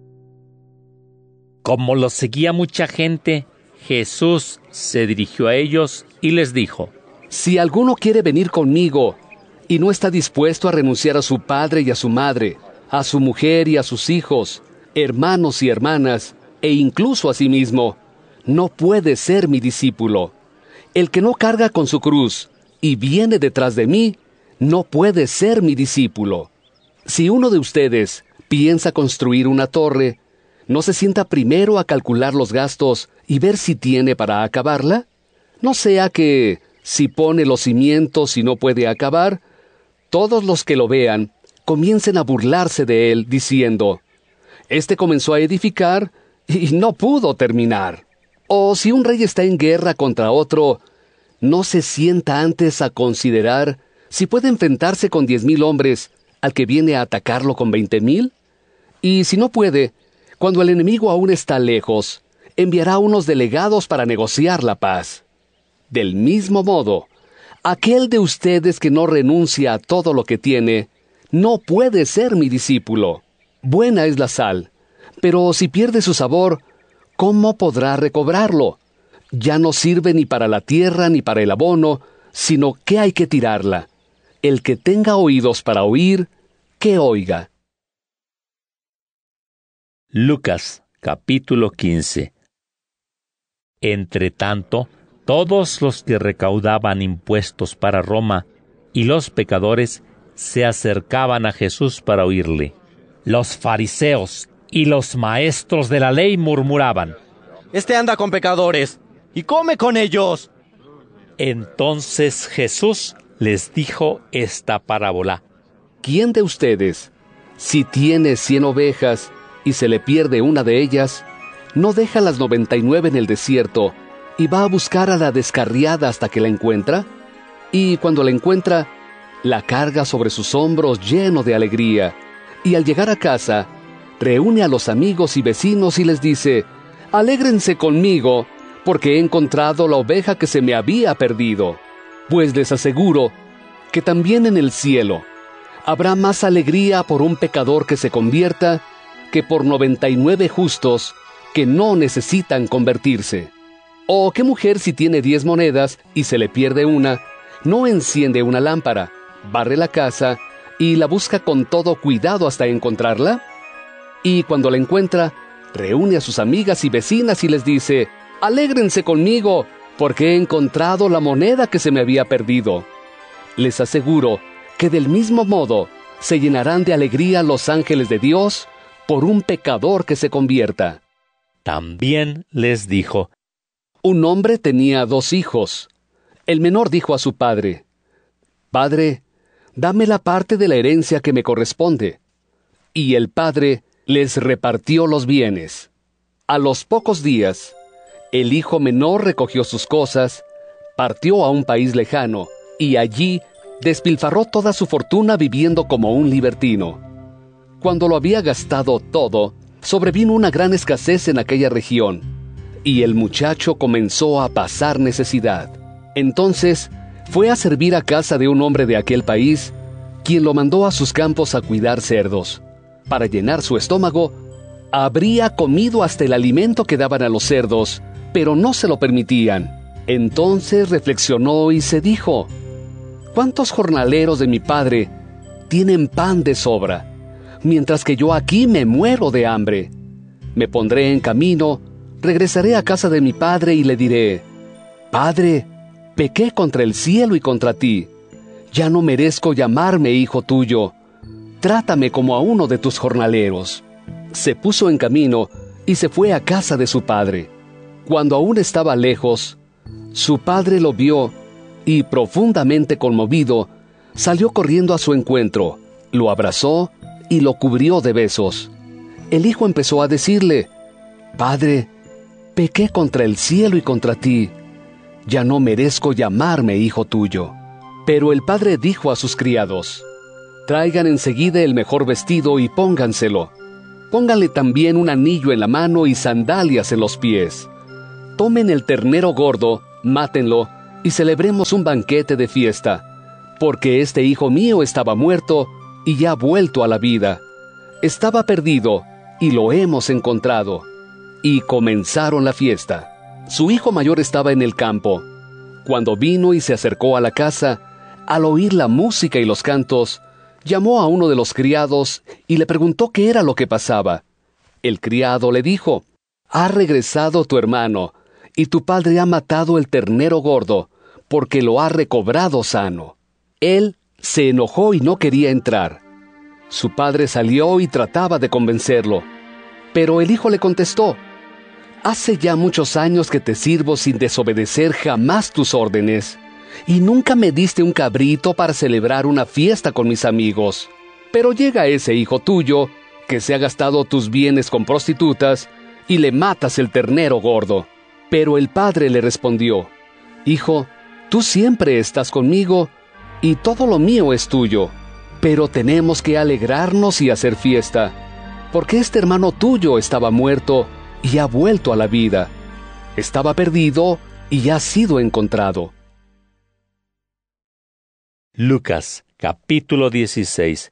Como los seguía mucha gente, Jesús se dirigió a ellos y les dijo: si alguno quiere venir conmigo y no está dispuesto a renunciar a su padre y a su madre, a su mujer y a sus hijos, hermanos y hermanas, e incluso a sí mismo, no puede ser mi discípulo. El que no carga con su cruz y viene detrás de mí, no puede ser mi discípulo. Si uno de ustedes piensa construir una torre, ¿no se sienta primero a calcular los gastos y ver si tiene para acabarla? No sea que, si pone los cimientos y no puede acabar, todos los que lo vean comiencen a burlarse de él, diciendo: este comenzó a edificar y no pudo terminar. O si un rey está en guerra contra otro, ¿no se sienta antes a considerar si puede enfrentarse con 10,000 hombres al que viene a atacarlo con 20,000? Y si no puede, cuando el enemigo aún está lejos, enviará unos delegados para negociar la paz. Del mismo modo, aquel de ustedes que no renuncia a todo lo que tiene, no puede ser mi discípulo. Buena es la sal, pero si pierde su sabor, ¿cómo podrá recobrarlo? Ya no sirve ni para la tierra ni para el abono, sino que hay que tirarla. El que tenga oídos para oír, que oiga. Lucas, capítulo 15. Entretanto, todos los que recaudaban impuestos para Roma y los pecadores se acercaban a Jesús para oírle. Los fariseos y los maestros de la ley murmuraban: Este anda con pecadores y come con ellos. Entonces Jesús les dijo esta parábola: ¿quién de ustedes, si tiene 100 ovejas y se le pierde una de ellas, no deja las 99 en el desierto y va a buscar a la descarriada hasta que la encuentra? Y cuando la encuentra, la carga sobre sus hombros lleno de alegría, y al llegar a casa, reúne a los amigos y vecinos y les dice: alégrense conmigo, porque he encontrado la oveja que se me había perdido. Pues les aseguro que también en el cielo habrá más alegría por un pecador que se convierta que por 99 justos que no necesitan convertirse. ¿O qué mujer, si tiene 10 monedas y se le pierde una, no enciende una lámpara, barre la casa y la busca con todo cuidado hasta encontrarla? Y cuando la encuentra, reúne a sus amigas y vecinas y les dice: alégrense conmigo, porque he encontrado la moneda que se me había perdido. Les aseguro que del mismo modo se llenarán de alegría los ángeles de Dios por un pecador que se convierta. También les dijo: un hombre tenía 2 hijos. El menor dijo a su padre: Padre, dame la parte de la herencia que me corresponde. Y el padre les repartió los bienes. A los pocos días, el hijo menor recogió sus cosas, partió a un país lejano, y allí despilfarró toda su fortuna viviendo como un libertino. Cuando lo había gastado todo, sobrevino una gran escasez en aquella región, y el muchacho comenzó a pasar necesidad. Entonces fue a servir a casa de un hombre de aquel país, quien lo mandó a sus campos a cuidar cerdos. Para llenar su estómago, habría comido hasta el alimento que daban a los cerdos, pero no se lo permitían. Entonces reflexionó y se dijo: ¿cuántos jornaleros de mi padre tienen pan de sobra, mientras que yo aquí me muero de hambre? Me pondré en camino, regresaré a casa de mi padre y le diré: Padre, pequé contra el cielo y contra ti. Ya no merezco llamarme hijo tuyo. Trátame como a uno de tus jornaleros. Se puso en camino y se fue a casa de su padre. Cuando aún estaba lejos, su padre lo vio y, profundamente conmovido, salió corriendo a su encuentro, lo abrazó y lo cubrió de besos. El hijo empezó a decirle: Padre, pequé contra el cielo y contra ti. Ya no merezco llamarme hijo tuyo. Pero el padre dijo a sus criados: traigan enseguida el mejor vestido y pónganselo, Pónganle también un anillo en la mano y sandalias en los pies. Tomen el ternero gordo, mátenlo, y celebremos un banquete de fiesta, porque este hijo mío estaba muerto y ya ha vuelto a la vida. Estaba perdido y lo hemos encontrado. Y comenzaron la fiesta. Su hijo mayor estaba en el campo. Cuando vino y se acercó a la casa, al oír la música y los cantos, llamó a uno de los criados y le preguntó qué era lo que pasaba. El criado le dijo: «Ha regresado tu hermano, y tu padre ha matado el ternero gordo, porque lo ha recobrado sano». Él se enojó y no quería entrar. Su padre salió y trataba de convencerlo, pero el hijo le contestó: «Hace ya muchos años que te sirvo sin desobedecer jamás tus órdenes, y nunca me diste un cabrito para celebrar una fiesta con mis amigos. Pero llega ese hijo tuyo, que se ha gastado tus bienes con prostitutas, y le matas el ternero gordo». Pero el padre le respondió: «Hijo, tú siempre estás conmigo, y todo lo mío es tuyo. Pero tenemos que alegrarnos y hacer fiesta, porque este hermano tuyo estaba muerto y ha vuelto a la vida. Estaba perdido y ha sido encontrado». Lucas, capítulo 16.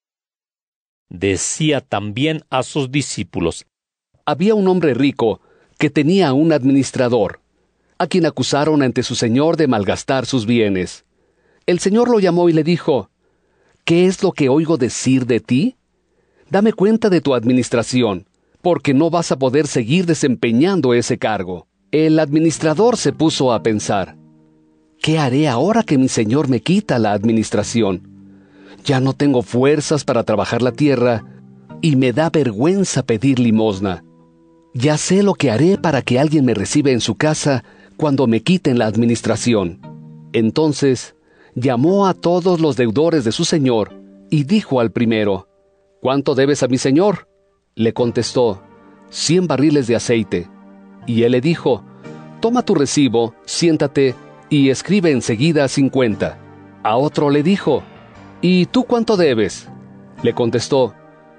Decía también a sus discípulos: Había un hombre rico que tenía un administrador, a quien acusaron ante su señor de malgastar sus bienes. El señor lo llamó y le dijo: «¿Qué es lo que oigo decir de ti? Dame cuenta de tu administración, porque no vas a poder seguir desempeñando ese cargo». El administrador se puso a pensar: «¿Qué haré ahora que mi señor me quita la administración? Ya no tengo fuerzas para trabajar la tierra y me da vergüenza pedir limosna. Ya sé lo que haré para que alguien me reciba en su casa cuando me quiten la administración». Entonces llamó a todos los deudores de su señor y dijo al primero: «¿Cuánto debes a mi señor?». Le contestó: 100 barriles de aceite. Y él le dijo: «Toma tu recibo, siéntate y escribe enseguida 50. A otro le dijo: «¿Y tú cuánto debes?». Le contestó: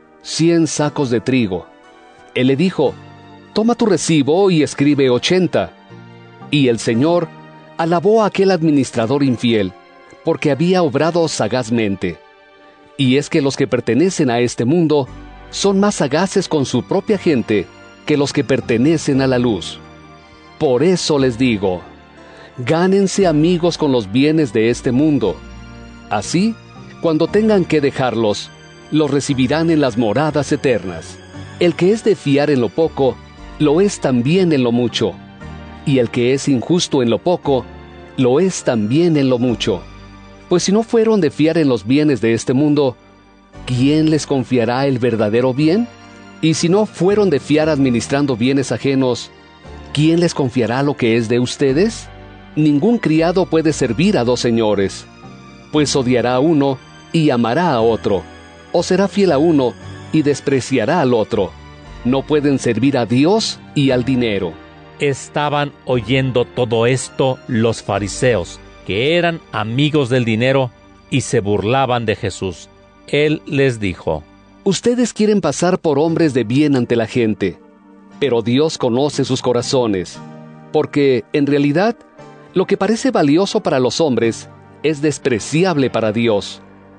100 sacos de trigo. Él le dijo: «Toma tu recibo y escribe 80. Y el señor alabó a aquel administrador infiel, porque había obrado sagazmente. Y es que los que pertenecen a este mundo son más sagaces con su propia gente que los que pertenecen a la luz. Por eso les digo, gánense amigos con los bienes de este mundo. Así, cuando tengan que dejarlos, los recibirán en las moradas eternas. El que es de fiar en lo poco, lo es también en lo mucho. Y el que es injusto en lo poco, lo es también en lo mucho. Pues si no fueron de fiar en los bienes de este mundo, ¿quién les confiará el verdadero bien? Y si no fueron de fiar administrando bienes ajenos, ¿quién les confiará lo que es de ustedes? Ningún criado puede servir a 2 señores, pues odiará a uno y amará a otro, o será fiel a uno y despreciará al otro. No pueden servir a Dios y al dinero. Estaban oyendo todo esto los fariseos, que eran amigos del dinero, y se burlaban de Jesús. Él les dijo: Ustedes quieren pasar por hombres de bien ante la gente, pero Dios conoce sus corazones, porque, en realidad, lo que parece valioso para los hombres es despreciable para Dios.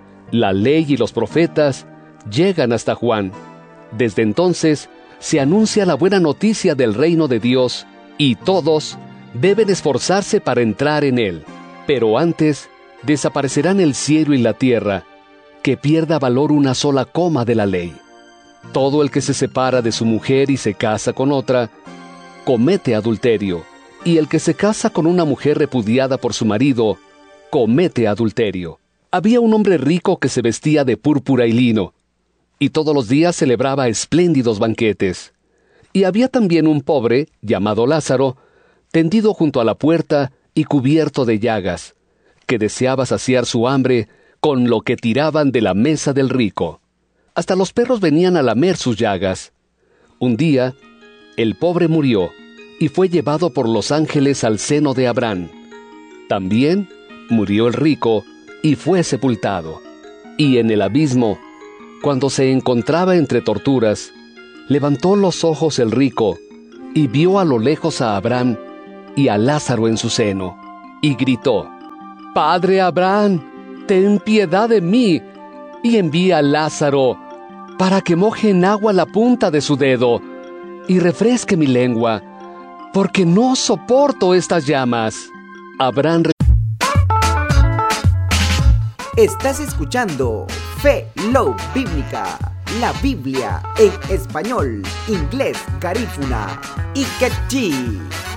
La ley y los profetas llegan hasta Juan. Desde entonces se anuncia la buena noticia del reino de Dios, y todos deben esforzarse para entrar en él. Pero antes desaparecerán el cielo y la tierra, que pierda valor una sola coma de la ley. Todo el que se separa de su mujer y se casa con otra, comete adulterio, y el que se casa con una mujer repudiada por su marido, comete adulterio. Había un hombre rico que se vestía de púrpura y lino, y todos los días celebraba espléndidos banquetes. Y había también un pobre, llamado Lázaro, tendido junto a la puerta y cubierto de llagas, que deseaba saciar su hambre con lo que tiraban de la mesa del rico. Hasta los perros venían a lamer sus llagas. Un día, el pobre murió, y fue llevado por los ángeles al seno de Abraham. También murió el rico, y fue sepultado. Y en el abismo, cuando se encontraba entre torturas, levantó los ojos el rico y vio a lo lejos a Abraham y a Lázaro en su seno, y gritó: Padre Abraham, ten piedad de mí, y envía a Lázaro para que moje en agua la punta de su dedo y refresque mi lengua, porque no soporto estas llamas. Abraham. Estás escuchando Fe Love Bíblica, la Biblia en español, inglés, garífuna y quechí.